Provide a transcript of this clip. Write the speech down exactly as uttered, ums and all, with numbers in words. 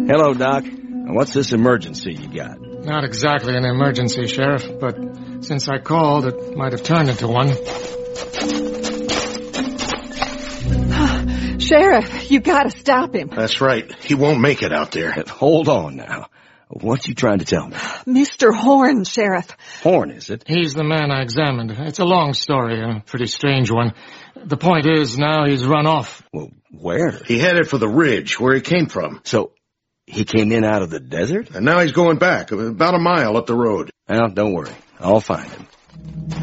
Hello, Doc. What's this emergency you got? Not exactly an emergency, Sheriff, but since I called, it might have turned into one. Sheriff, you gotta stop him. That's right. He won't make it out there. Hold on now. What you trying to tell me? Mister Horn, Sheriff. Horn, is it? He's the man I examined. It's a long story, a pretty strange one. The point is, now he's run off. Well, where? He headed for the ridge, where he came from. So, he came in out of the desert? And now he's going back, about a mile up the road. Well, don't worry. I'll find him.